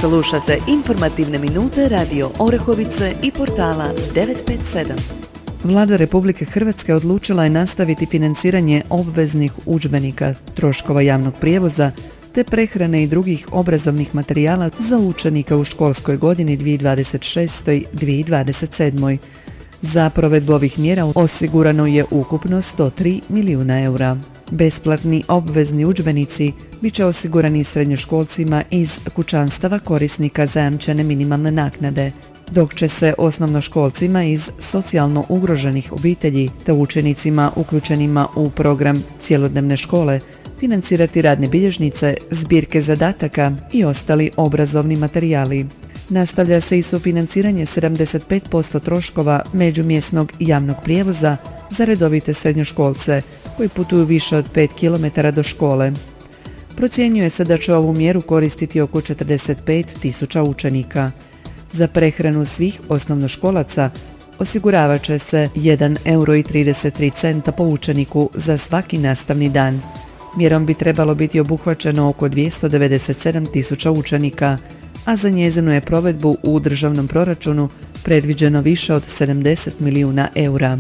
Slušate informativne minute Radio Orehovice i portala 957. Vlada Republike Hrvatske odlučila je nastaviti financiranje obveznih udžbenika, troškova javnog prijevoza te prehrane i drugih obrazovnih materijala za učenike u školskoj godini 2026-2027. Za provedbu ovih mjera osigurano je ukupno 103 milijuna eura. Besplatni obvezni udžbenici bit će osigurani srednjoškolcima iz kućanstava korisnika zajamčene minimalne naknade, dok će se osnovnoškolcima iz socijalno ugroženih obitelji te učenicima uključenima u program cjelodnevne škole financirati radne bilježnice, zbirke zadataka i ostali obrazovni materijali. Nastavlja se i sufinanciranje 75% troškova međumjesnog javnog prijevoza za redovite srednjoškolce koji putuju više od 5 km do škole. Procjenjuje se da će ovu mjeru koristiti oko 45.000 učenika. Za prehranu svih osnovnoškolaca osiguravat će se 1,33 eura po učeniku za svaki nastavni dan. Mjerom bi trebalo biti obuhvaćeno oko 297.000 učenika, a za njezinu je provedbu u državnom proračunu predviđeno više od 70 milijuna eura.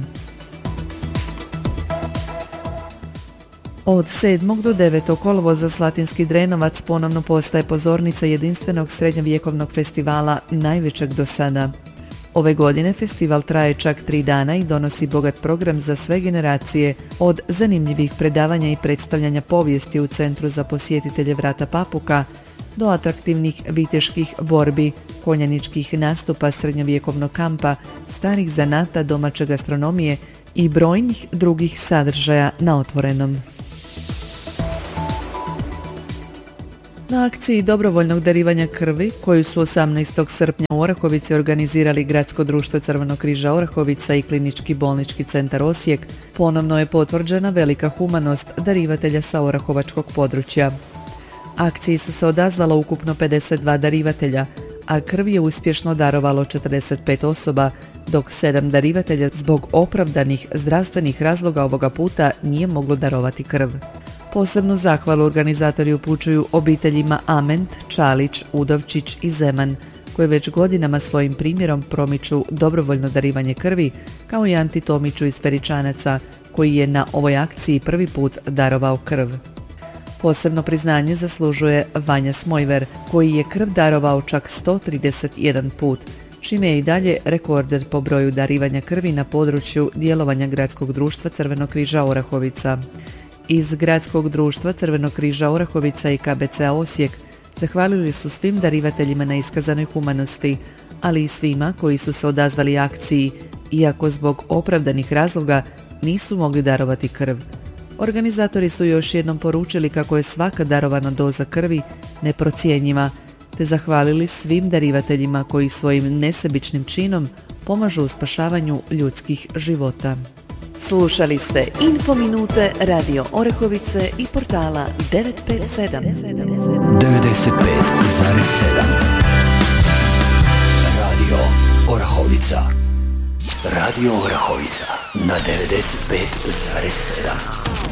Od 7. do 9. kolovoza Slatinski Drenovac ponovno postaje pozornica jedinstvenog srednjovjekovnog festivala, najvećeg do sada. Ove godine festival traje čak 3 dana i donosi bogat program za sve generacije, od zanimljivih predavanja i predstavljanja povijesti u Centru za posjetitelje Vrata Papuka do atraktivnih viteških borbi, konjaničkih nastupa srednjovjekovnog kampa, starih zanata, domaće gastronomije i brojnih drugih sadržaja na otvorenom. Na akciji dobrovoljnog darivanja krvi, koju su 18. srpnja u Orahovici organizirali Gradsko društvo Crvenog križa Orahovica i Klinički bolnički centar Osijek, ponovno je potvrđena velika humanost darivatelja sa orahovačkog područja. Akciji su se odazvala ukupno 52 darivatelja, a krv je uspješno darovalo 45 osoba, dok 7 darivatelja zbog opravdanih zdravstvenih razloga ovoga puta nije moglo darovati krv. Posebnu zahvalu organizatori upućuju obiteljima Ament, Čalić, Udovčić i Zeman, koje već godinama svojim primjerom promiču dobrovoljno darivanje krvi, kao i Anti Tomiću iz Feričanaca, koji je na ovoj akciji prvi put darovao krv. Posebno priznanje zaslužuje Vanja Smojver, koji je krv darovao čak 131 put, čime je i dalje rekorder po broju darivanja krvi na području djelovanja Gradskog društva Crvenog križa Orahovica. Iz Gradskog društva Crvenog križa Orahovica i KBC-a Osijek zahvalili su svim darivateljima na iskazanoj humanosti, ali i svima koji su se odazvali akciji, iako zbog opravdanih razloga nisu mogli darovati krv. Organizatori su još jednom poručili kako je svaka darovana doza krvi neprocjenjiva, te zahvalili svim darivateljima koji svojim nesebičnim činom pomažu u spašavanju ljudskih života. Slušali ste Info Minute Radio Orehovice i portala 957. 95,7 Radio Orahovica. Radio Orahovica na 95,7.